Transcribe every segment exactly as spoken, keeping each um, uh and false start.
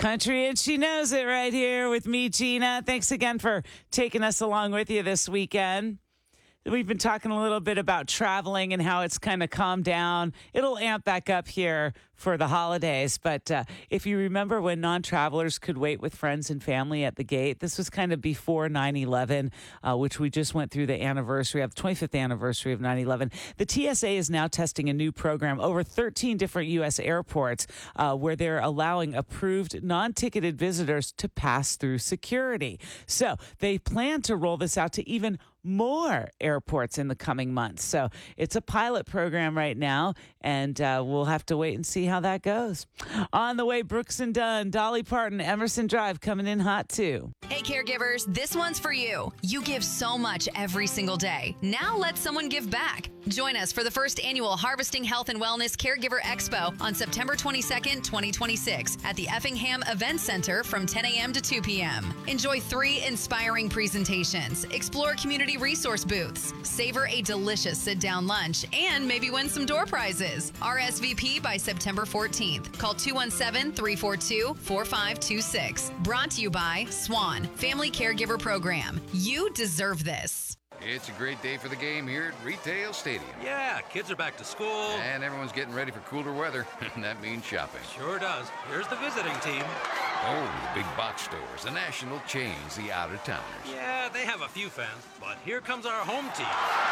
Country, and she knows it right here with me, Gina. Thanks again for taking us along with you this weekend. We've been talking a little bit about traveling and how it's kind of calmed down. It'll amp back up here for the holidays. But uh, if you remember when non-travelers could wait with friends and family at the gate, this was kind of before nine eleven, uh, which we just went through the anniversary of the twenty-fifth anniversary of nine eleven. The T S A is now testing a new program over thirteen different U S airports uh, where they're allowing approved non-ticketed visitors to pass through security. So they plan to roll this out to even more airports in the coming months. So it's a pilot program right now, and uh, we'll have to wait and see how that goes. On the way, Brooks and Dunn, Dolly Parton, Emerson Drive coming in hot too. Hey caregivers, this one's for you. You give so much every single day. Now let someone give back. Join us for the first annual Harvesting Health and Wellness Caregiver Expo on September twenty-second, twenty twenty-six at the Effingham Event Center from ten a.m. to two p.m. Enjoy three inspiring presentations, explore community resource booths, savor a delicious sit-down lunch, and maybe win some door prizes. R S V P by September fourteenth. Call two one seven, three four two, four five two six. Brought to you by Swan Family Caregiver Program. You deserve this. It's a great day for the game here at Retail Stadium. Yeah, kids are back to school. And everyone's getting ready for cooler weather, and that means shopping. Sure does. Here's the visiting team. Oh, the big box stores, the national chains, the out-of-towners. Yeah, they have a few fans, but here comes our home team.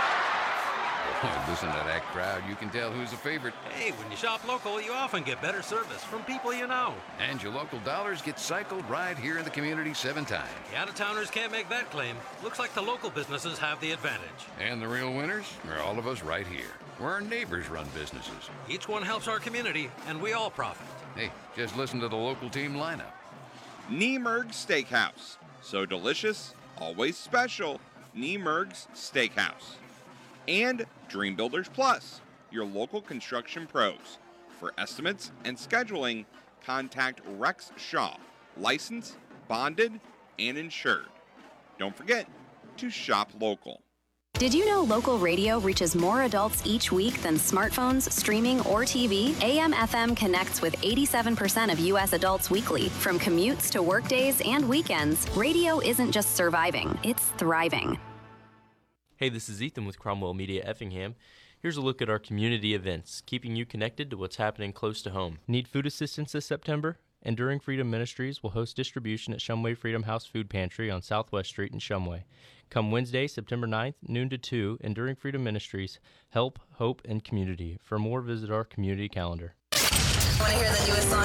Oh, listen to that crowd. You can tell who's a favorite. Hey, when you shop local, you often get better service from people you know. And your local dollars get cycled right here in the community seven times. The out-of-towners can't make that claim. Looks like the local businesses have the advantage. And the real winners are all of us right here, where our neighbors run businesses. Each one helps our community, and we all profit. Hey, just listen to the local team lineup. Niemerg's Steakhouse. So delicious, always special. Niemerg's Steakhouse. And Dream Builders Plus, your local construction pros. For estimates and scheduling, contact Rex Shaw, licensed, bonded, and insured. Don't forget to shop local. Did you know local radio reaches more adults each week than smartphones, streaming, or T V? A M F M connects with eighty-seven percent of U S adults weekly. From commutes to workdays and weekends, radio isn't just surviving, it's thriving. Hey, this is Ethan with Cromwell Media Effingham. Here's a look at our community events, keeping you connected to what's happening close to home. Need food assistance this September? Enduring Freedom Ministries will host distribution at Shumway Freedom House Food Pantry on Southwest Street in Shumway. Come Wednesday, September ninth, noon to two, Enduring Freedom Ministries, Help, Hope, and Community. For more, visit our community calendar. Want to hear the newest song